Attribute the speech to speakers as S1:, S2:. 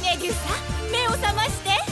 S1: メデューサ、目を覚まして。